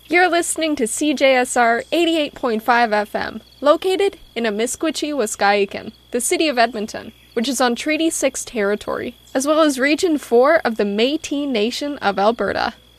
You're listening to CJSR 88.5 FM, located in Amiskwichi, Waskahikan, the city of Edmonton, which is on Treaty 6 territory, as well as Region 4 of the Métis Nation of Alberta.